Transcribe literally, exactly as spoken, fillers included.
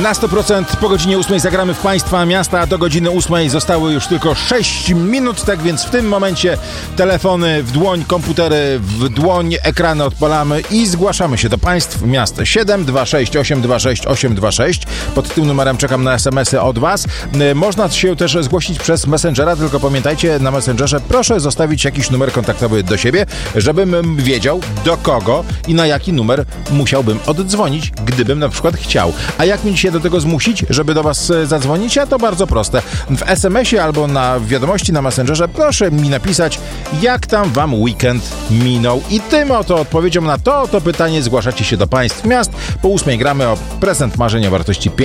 Na sto procent po godzinie ósmej zagramy w Państwa miasta, a do godziny ósmej zostały już tylko sześć minut, tak więc w tym momencie telefony w dłoń, komputery w dłoń, ekrany odpalamy i zgłaszamy się do Państw miast. siedem dwa sześć osiem dwa sześć osiem dwa sześć. Pod tym numerem czekam na es em esy od Was. Można się też zgłosić przez Messengera, tylko pamiętajcie, na Messengerze proszę zostawić jakiś numer kontaktowy do siebie, żebym wiedział, do kogo i na jaki numer musiałbym oddzwonić, gdybym na przykład chciał. A jak mi się do tego zmusić, żeby do Was zadzwonić? A to bardzo proste. W es em esie albo na wiadomości na Messengerze proszę mi napisać, jak tam Wam weekend minął. I tym oto odpowiedzią na to oto pytanie zgłaszacie się do Państw miast. Po ósmej gramy o prezent marzenia o wartości